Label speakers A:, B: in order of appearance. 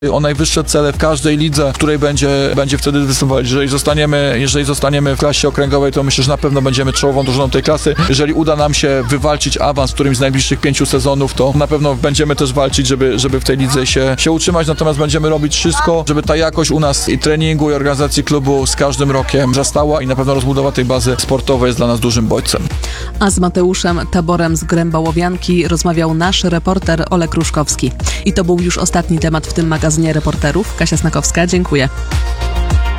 A: o najwyższe cele w każdej lidze, w której będzie wtedy występować. Jeżeli zostaniemy w klasie okręgowej, to myślę, że na pewno będziemy czołową drużyną tej klasy. Jeżeli uda nam się wywalczyć awans w którymś z najbliższych 5 sezonów, to na pewno będziemy też walczyć, żeby w tej lidze się utrzymać, natomiast będziemy robić wszystko, żeby ta jakość u nas i treningu, i organizacji klubu z każdym rokiem wzrastała i na pewno rozbudowa tej bazy sportowej jest dla nas dużym bodźcem.
B: A z Mateuszem Taborem z Gręba-Łowianki rozmawiał nasz reporter Olek Ruszkowski. I to był już ostatni temat w tym magazynie reporterów. Kasia Snakowska, dziękuję.